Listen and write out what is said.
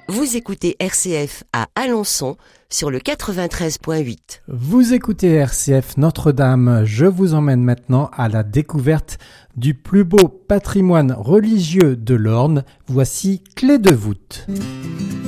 Vous écoutez RCF à Alençon sur le 93.8. Vous écoutez RCF Notre-Dame. Je vous emmène maintenant à la découverte du plus beau patrimoine religieux de l'Orne. Voici Clé de voûte.